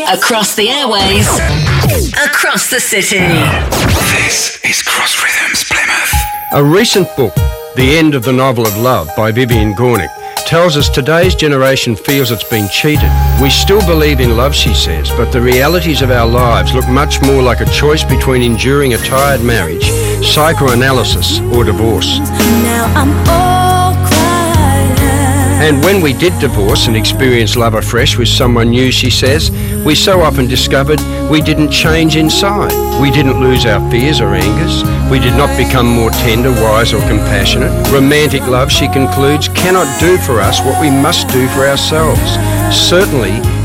Across the airways. Across the city. This is Cross Rhythms Plymouth. A recent book, The End of the Novel of Love by Vivian Gornick, tells us today's generation feels it's been cheated. We still believe in love, she says, but the realities of our lives look much more like a choice between enduring a tired marriage, psychoanalysis, or divorce. Now I'm all cried out. And when we did divorce and experience love afresh with someone new, she says, we so often discovered we didn't change inside. We didn't lose our fears or angers. We did not become more tender, wise or compassionate. Romantic love, she concludes, cannot do for us what we must do for ourselves. Certainly,